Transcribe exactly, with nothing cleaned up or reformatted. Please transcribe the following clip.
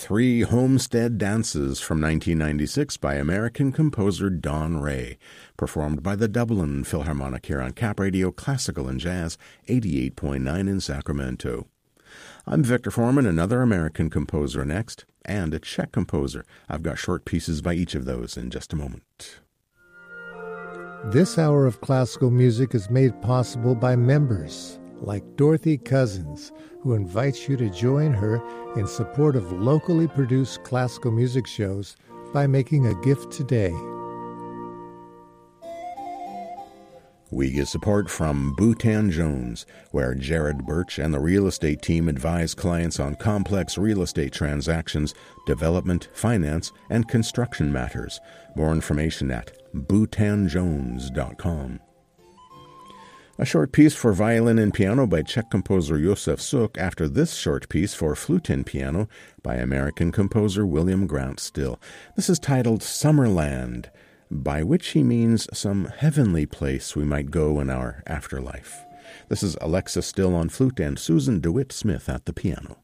Three Homestead Dances from nineteen ninety-six by American composer Don Ray, performed by the Dublin Philharmonic here on Cap Radio Classical and Jazz, eighty-eight point nine in Sacramento. I'm Victor Foreman, another American composer next, and a Czech composer. I've got short pieces by each of those in just a moment. This hour of classical music is made possible by members like Dorothy Cousins, who invites you to join her in support of locally produced classical music shows by making a gift today. We get support from Bhutan Jones, where Jared Birch and the real estate team advise clients on complex real estate transactions, development, finance, and construction matters. More information at bhutan jones dot com. A short piece for violin and piano by Czech composer Josef Suk after this short piece for flute and piano by American composer William Grant Still. This is titled Summerland, by which he means some heavenly place we might go in our afterlife. This is Alexa Still on flute and Susan DeWitt Smith at the piano.